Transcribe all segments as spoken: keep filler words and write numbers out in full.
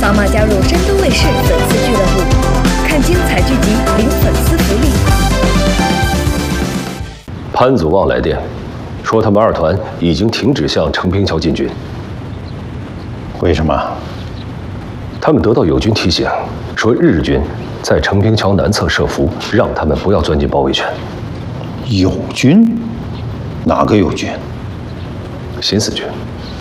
扫码加入山东卫视粉丝俱乐部，看精彩剧集，领粉丝福利。 潘祖旺来电，说他们二团已经停止向承平桥进军。 为什么？ 他们得到友军提醒，说日军在承平桥南侧设伏，让他们不要钻进包围圈。 友军？哪个友军？ 新四军。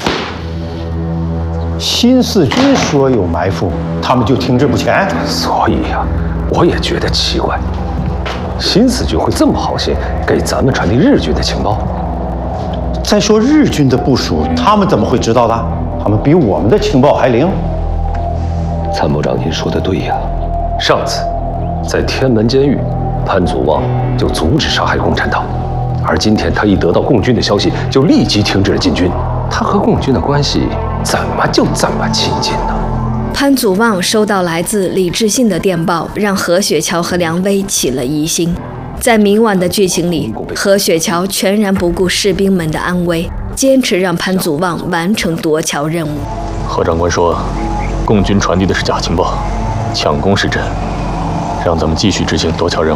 新四军说有埋伏，他们就停滞不前。 所以呀、啊，我也觉得奇怪，新四军会这么好心给咱们传递日军的情报？ 再说日军的部署，他们怎么会知道的？他们比我们的情报还灵。 参谋长，您说的对呀。上次在天门监狱，潘祖旺就阻止杀害共产党，而今天他一得到共军的消息，就立即停止了进军。他和共军的关系怎么就这么亲近呢？ 潘祖旺收到来自李志信的电报，让何雪桥和梁威起了疑心。在明晚的剧情里，何雪桥全然不顾士兵们的安危，坚持让潘祖旺完成夺桥任务。 何长官说，共军传递的是假情报，抢攻是真，让咱们继续执行夺桥任务。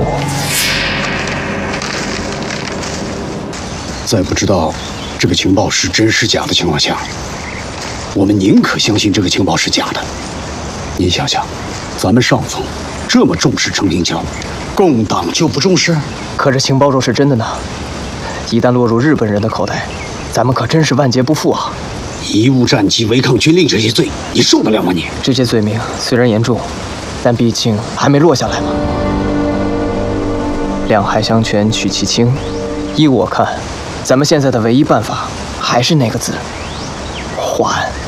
在不知道这个情报是真是假的情况下，我们宁可相信这个情报是假的。您想想，咱们上峰这么重视承平桥，共党就不重视？ 可这情报若是真的呢？一旦落入日本人的口袋，咱们可真是万劫不复啊！ 贻误战机、违抗军令这些罪，你受得了吗你？ 这些罪名虽然严重，但毕竟还没落下来嘛。两害相权取其轻，依我看，咱们现在的唯一办法还是那个字：还。